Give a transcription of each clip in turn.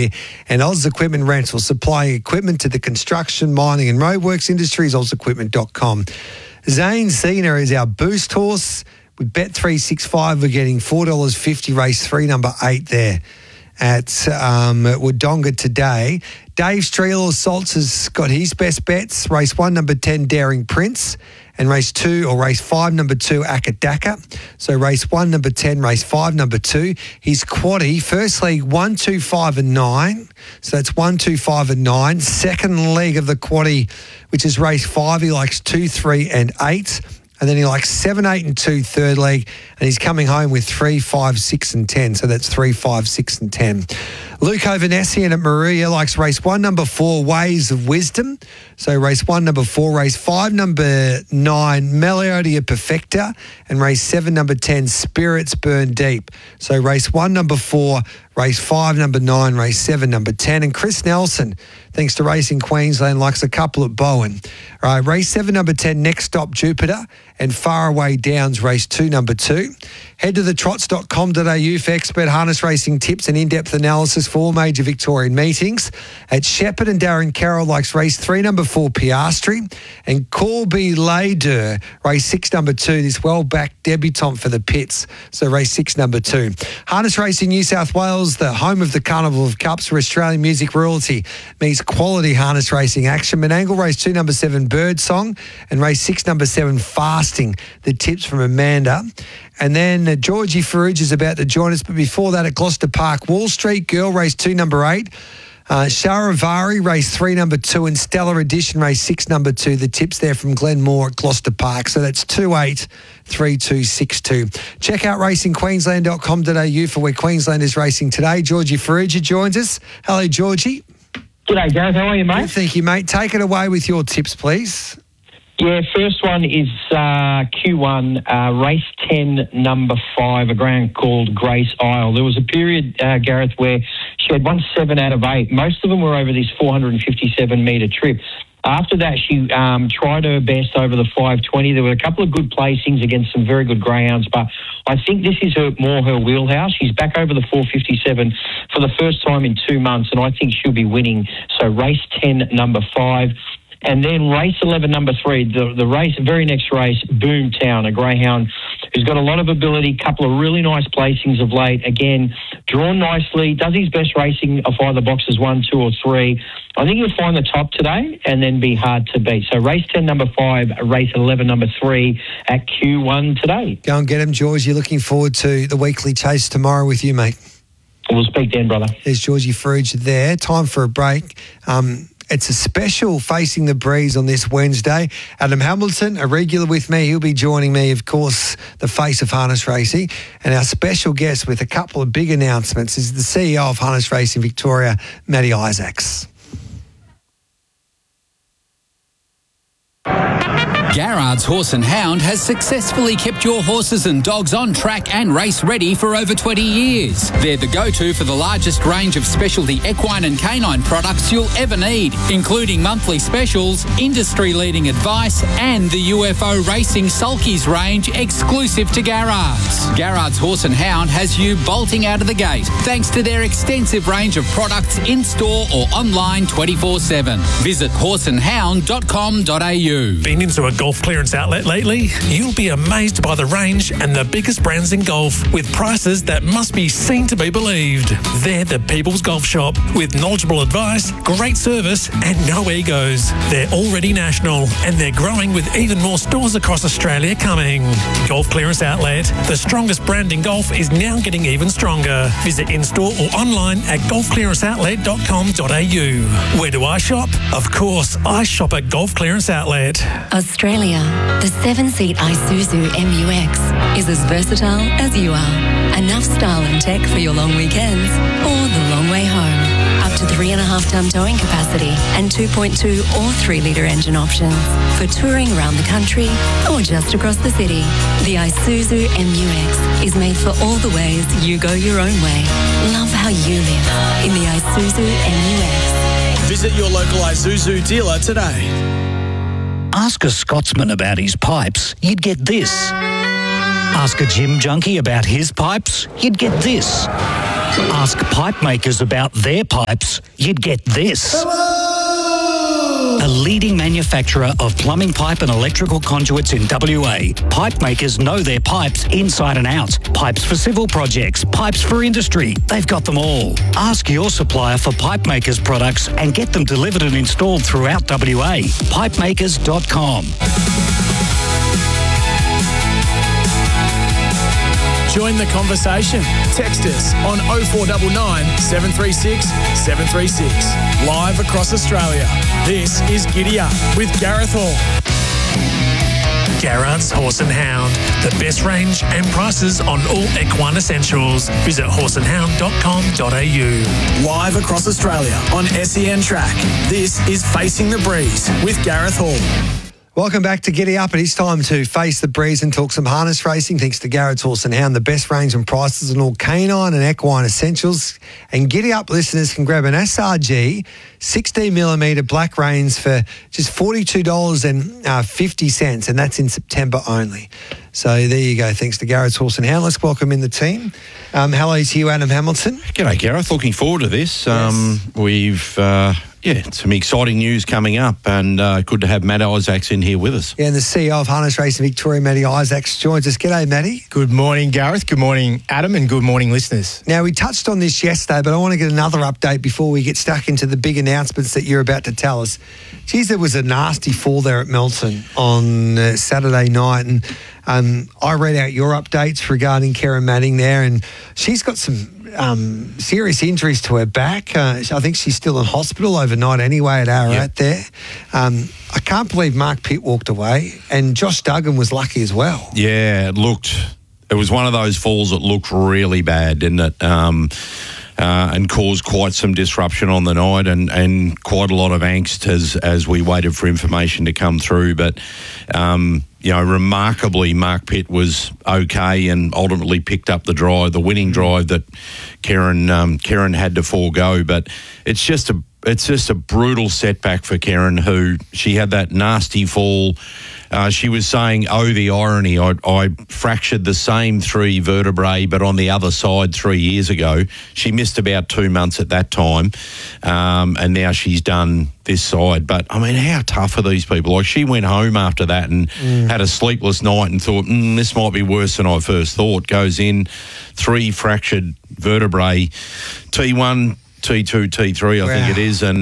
year. And Oz Equipment Rental, supplying equipment to the construction, mining and roadworks industries, ozequipment.com. Zane Cena is our boost horse. With Bet365, we're getting $4.50, race 3, number 8 there at Wodonga today. Dave Streeler Salts has got his best bets. Race 1, number 10, Daring Prince. And race 5, number 2, Akadaka. So race 1, number 10, race 5, number 2. His quaddie, first leg, 1, 2, 5 and 9. So that's 1, 2, 5 and 9. Second leg of the quaddie, which is race 5, he likes 2, 3 and 8. And then he likes 7, 8 and 2, third leg. And he's coming home with 3, 5, 6 and 10. So that's 3, 5, 6 and 10. Luke Ovanessian at Maria likes race 1, number 4, Ways of Wisdom. So race 1, number 4, race 5, number 9, Meliodia Perfecta. And race 7, number 10, Spirits Burn Deep. So race 1, number 4, race 5, number 9, race 7, number 10. And Chris Nelson, thanks to Racing Queensland, likes a couple at Bowen. All right, race 7, number 10, Next Stop Jupiter. And Faraway Downs, race 2, number 2. Head to thetrots.com.au for expert harness racing tips and in-depth analysis for all major Victorian meetings. At Shepherd and Darren Carroll likes race 3, number 4, Piastri. And Corby Lader, race 6, number 2, this well-backed debutant for the pits. So race 6, number 2. Harness Racing New South Wales, the home of the Carnival of Cups, where Australian music royalty meets quality harness racing action. Menangle, race 2, number 7, Birdsong. And race 6, number 7, Fasting. The tips from Amanda. And then Georgie Farouj is about to join us. But before that, at Gloucester Park, Wall Street Girl, race 2, number 8. Sharavari, race 3, number 2. And Stellar Edition, race 6, number 2. The tips there from Glenn Moore at Gloucester Park. So that's 283262. Check out racingqueensland.com.au for where Queensland is racing today. Georgie Farouj joins us. Hello, Georgie. G'day, Gareth. How are you, mate? Good, thank you, mate. Take it away with your tips, please. Yeah, first one is Q1, race 10, number 5, a greyhound called Grace Isle. There was a period, Gareth, where she had won 7 out of 8. Most of them were over this 457-metre trip. After that, she tried her best over the 520. There were a couple of good placings against some very good greyhounds, but I think this is more her wheelhouse. She's back over the 457 for the first time in 2 months, and I think she'll be winning. So race 10, number 5. And then race 11, number 3, the race, very next race, Boomtown, a greyhound who's got a lot of ability, couple of really nice placings of late. Again, drawn nicely, does his best racing off either boxes 1, 2 or 3. I think he'll find the top today and then be hard to beat. So race 10, number 5, race 11, number 3 at Q1 today. Go and get him, George. You're looking forward to the weekly chase tomorrow with you, mate. We'll speak then, brother. There's Georgie Farouj there. Time for a break. It's a special Facing the Breeze on this Wednesday. Adam Hamilton, a regular with me. He'll be joining me, of course, the face of harness racing. And our special guest with a couple of big announcements is the CEO of Harness Racing Victoria, Matty Isaacs. Garrard's Horse and Hound has successfully kept your horses and dogs on track and race ready for over 20 years. They're the go-to for the largest range of specialty equine and canine products you'll ever need, including monthly specials, industry-leading advice, and the UFO Racing Sulkies range exclusive to Garrard's. Garrard's Horse and Hound has you bolting out of the gate thanks to their extensive range of products in-store or online 24/7. Visit horseandhound.com.au. Been into a golf clearance outlet lately? You'll be amazed by the range and the biggest brands in golf with prices that must be seen to be believed. They're the People's Golf Shop with knowledgeable advice, great service and no egos. They're already national and they're growing with even more stores across Australia coming. Golf Clearance Outlet, the strongest brand in golf, is now getting even stronger. Visit in-store or online at golfclearanceoutlet.com.au. Where do I shop? Of course, I shop at Golf Clearance Outlet. Australia, the 7-seat Isuzu MUX is as versatile as you are. Enough style and tech for your long weekends or the long way home. Up to 3.5-ton towing capacity and 2.2 or 3-litre engine options for touring around the country or just across the city. The Isuzu MUX is made for all the ways you go your own way. Love how you live in the Isuzu MUX. Visit your local Isuzu dealer today. Ask a Scotsman about his pipes, you'd get this. Ask a gym junkie about his pipes, you'd get this. Ask pipe makers about their pipes, you'd get this. A leading manufacturer of plumbing pipe and electrical conduits in WA. Pipe makers know their pipes inside and out. Pipes for civil projects, pipes for industry. They've got them all. Ask your supplier for pipe makers products and get them delivered and installed throughout WA. Pipemakers.com. Join the conversation. Text us on 0499 736 736. Live across Australia. This is Giddy Up with Gareth Hall. Garrard's Horse and Hound. The best range and prices on all equine essentials. Visit horseandhound.com.au. Live across Australia on SEN Track. This is Facing the Breeze with Gareth Hall. Welcome back to Giddy Up. It is time to face the breeze and talk some harness racing. Thanks to Garrett's Horse and Hound, the best range and prices on all canine and equine essentials. And Giddy Up listeners can grab an SRG 16mm black reins for just $42.50, and that's in September only. So there you go. Thanks to Garrett's Horse and Hound. Let's welcome in the team. Hello to you, Adam Hamilton. G'day, Gareth. Looking forward to this. Yes. We've some exciting news coming up, and good to have Matt Isaacs in here with us. Yeah, and the CEO of Harness Racing Victoria, Matty Isaacs, joins us. G'day, Matty. Good morning, Gareth. Good morning, Adam, and good morning, listeners. Now, we touched on this yesterday, but I want to get another update before we get stuck into the big announcements that you're about to tell us. Geez, there was a nasty fall there at Melton on Saturday night, and I read out your updates regarding Karen Manning there, and she's got some serious injuries to her back. I think she's still in hospital overnight anyway at Ararat there. I can't believe Mark Pitt walked away, and Josh Duggan was lucky as well. Yeah, it was one of those falls that looked really bad, didn't it? And caused quite some disruption on the night and quite a lot of angst as we waited for information to come through. But, remarkably, Mark Pitt was okay and ultimately picked up the winning drive that Karen had to forego. But it's just a brutal setback for Karen, who she had that nasty fall. She was saying, the irony, I fractured the same 3 vertebrae, but on the other side 3 years ago. She missed about 2 months at that time, and now she's done this side. But, I mean, how tough are these people? Like, she went home after that and had a sleepless night and thought, this might be worse than I first thought. Goes in, 3 fractured vertebrae, T1, T2, T3, I think it is, and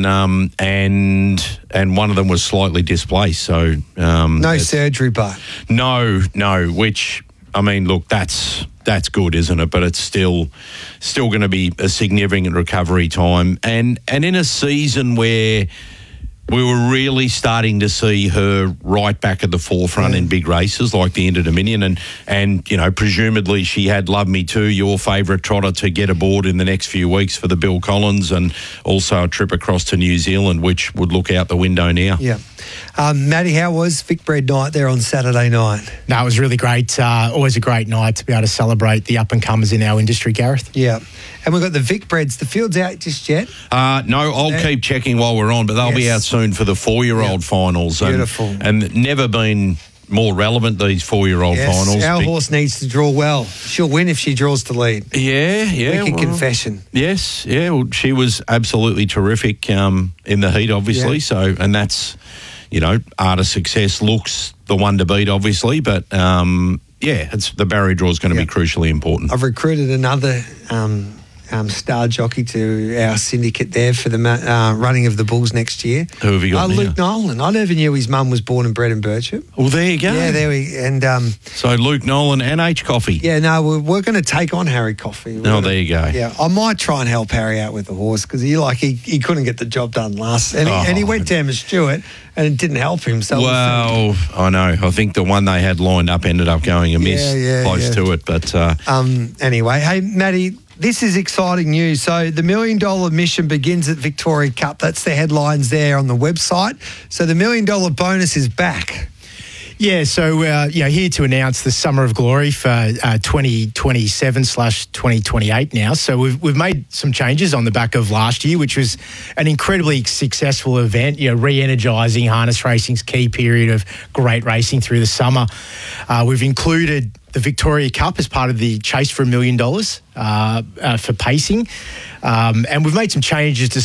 one of them was slightly displaced. So no surgery, but no. Which, I mean, look, that's good, isn't it? But it's still going to be a significant recovery time, and in a season where we were really starting to see her right back at the forefront in big races like the Inter-Dominion, and presumably she had Love Me Too, your favourite trotter, to get aboard in the next few weeks for the Bill Collins, and also a trip across to New Zealand, which would look out the window now. Yeah. Matty, how was Vic Bread night there on Saturday night? No, it was really great. Always a great night to be able to celebrate the up-and-comers in our industry, Gareth. Yeah. And we've got the Vic Breads. The field's out just yet? No, I'll keep checking while we're on, but they'll be out soon for the 4-year-old finals. Beautiful. And never been more relevant, these 4-year-old finals. Our horse needs to draw well. She'll win if she draws to lead. Yeah. Wicked confession. Yes, yeah. Well, she was absolutely terrific in the heat, obviously. Yeah. So, and that's, art of success looks the one to beat, obviously, but it's the barrier draw is going to be crucially important. I've recruited another star jockey to our syndicate there for the running of the Bulls next year. Who have you got now? Luke Nolan. I never knew his mum was born and bred in Birchip. Well, there you go. Yeah, there we and so Luke Nolan and H. Coffey. Yeah, no, we're going to take on Harry Coffey. There you go. Yeah, I might try and help Harry out with the horse because he couldn't get the job done last, and he went to Emma Stewart and it didn't help him. So I know. I think the one they had lined up ended up going amiss close to it. But anyway, hey Matty. This is exciting news. So the $1 million mission begins at Victoria Cup. That's the headlines there on the website. So the $1 million bonus is back. Yeah, so here to announce the Summer of Glory for 2027/2028 now. So we've made some changes on the back of last year, which was an incredibly successful event, re-energising harness racing's key period of great racing through the summer. We've included the Victoria Cup as part of the chase for $1 million for pacing. And we've made some changes to